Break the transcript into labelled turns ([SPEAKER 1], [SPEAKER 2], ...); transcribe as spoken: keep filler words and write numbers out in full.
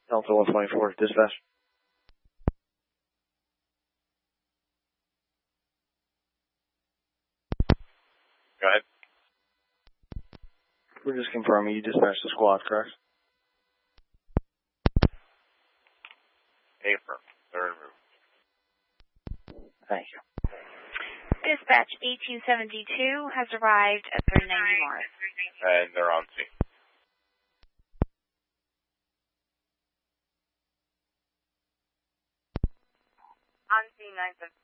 [SPEAKER 1] Delta one twenty-four, dispatch.
[SPEAKER 2] Go ahead.
[SPEAKER 1] We're just confirming you dispatched the squad, correct?
[SPEAKER 2] Affirm. They're en route.
[SPEAKER 1] Thank you.
[SPEAKER 3] Dispatch eighteen seventy-two has arrived at three ninety Morris.
[SPEAKER 2] And they're on scene.
[SPEAKER 4] On scene nine seven.